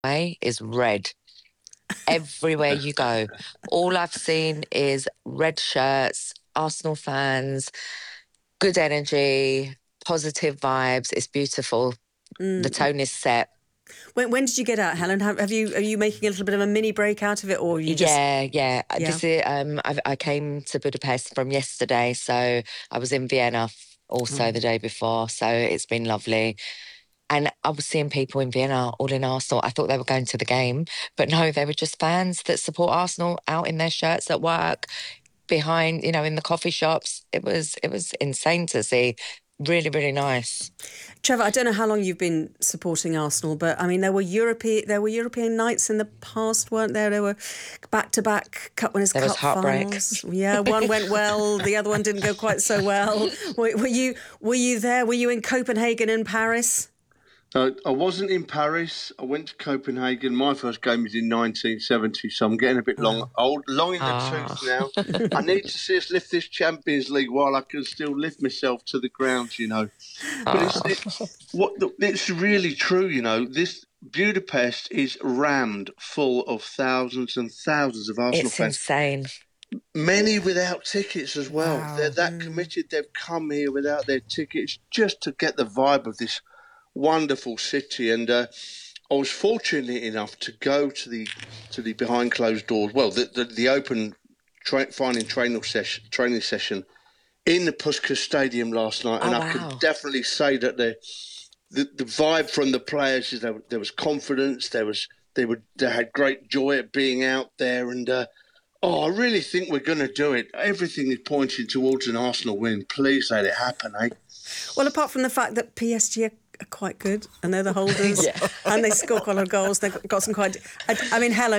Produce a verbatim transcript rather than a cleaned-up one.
way is red. Everywhere you go, all I've seen is red shirts, Arsenal fans, good energy, positive vibes. It's beautiful. Mm. The tone is set. When, when did you get out, Helen? Have, have you are you making a little bit of a mini break out of it, or are you just? Yeah, yeah. Yeah. This is um. I, I came to Budapest from yesterday, so I was in Vienna also Oh. the day before. So it's been lovely. And I was seeing people in Vienna all in Arsenal. I thought they were going to the game, but no, they were just fans that support Arsenal out in their shirts at work, behind, you know, in the coffee shops. It was it was insane to see. Really, really nice. Trevor, I don't know how long you've been supporting Arsenal, but I mean, there were European there were European nights in the past, weren't there? There were back-to-back Cup Winners' There was Cup heartbreak. finals. Yeah, one went well, the other one didn't go quite so well. Were, were you were you there? Were you in Copenhagen and Paris? Uh, I wasn't in Paris. I went to Copenhagen. My first game was in nineteen seventy, so I'm getting a bit long, old, long in the Ah. tooth now. I need to see us lift this Champions League while I can still lift myself to the ground, you know. But it's, it, what the, it's really true, you know. This Budapest is rammed full of thousands and thousands of Arsenal It's fans. insane. Many without tickets as well. Wow. They're that Mm. committed. They've come here without their tickets just to get the vibe of this wonderful city. And uh, I was fortunate enough to go to the to the behind closed doors, well, the the, the open tra- finding training session training session in the Puskas Stadium last night, and Oh, I wow. could definitely say that the the, the vibe from the players is there, there was confidence, there was they were they had great joy at being out there, and uh, oh, I really think we're going to do it. Everything is pointing towards an Arsenal win. Please let it happen, eh? Well, apart from the fact that P S G are are quite good and they're the holders Yeah. and they score quite a lot of goals, they've got some quite... I, I mean, Helen,